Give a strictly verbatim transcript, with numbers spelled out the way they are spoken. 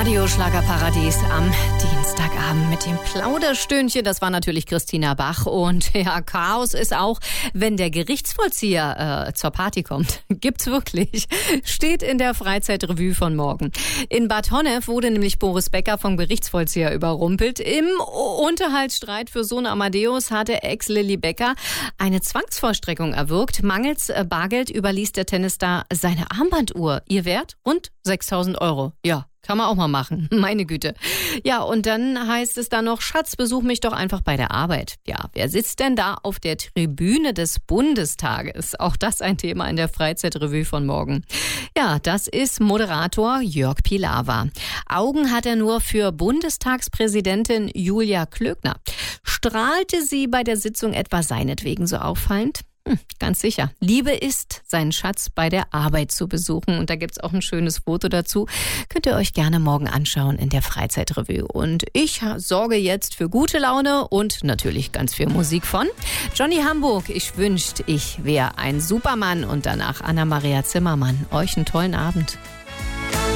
Radio Schlagerparadies am Dienstagabend mit dem Plauderstündchen. Das war natürlich Christina Bach. Und ja, Chaos ist auch, wenn der Gerichtsvollzieher äh, zur Party kommt. Gibt's wirklich. Steht in der Freizeitrevue von morgen. In Bad Honnef wurde nämlich Boris Becker vom Gerichtsvollzieher überrumpelt. Im Unterhaltsstreit für Sohn Amadeus hatte Ex-Lilly Becker eine Zwangsvollstreckung erwirkt. Mangels Bargeld überließ der Tennisstar seine Armbanduhr. Ihr Wert? Rund sechstausend Euro. Ja. Kann man auch mal machen, meine Güte. Ja, und dann heißt es dann noch, Schatz, besuch mich doch einfach bei der Arbeit. Ja, wer sitzt denn da auf der Tribüne des Bundestages? Auch das ein Thema in der Freizeitrevue von morgen. Ja, das ist Moderator Jörg Pilawa. Augen hat er nur für Bundestagspräsidentin Julia Klöckner. Strahlte sie bei der Sitzung etwa seinetwegen so auffallend? Hm, ganz sicher. Liebe ist, seinen Schatz bei der Arbeit zu besuchen. Und da gibt's auch ein schönes Foto dazu. Könnt ihr euch gerne morgen anschauen in der Freizeitrevue. Und ich sorge jetzt für gute Laune und natürlich ganz viel Musik von Johnny Hamburg. Ich wünschte, ich wäre ein Supermann. Und danach Anna-Maria Zimmermann. Euch einen tollen Abend.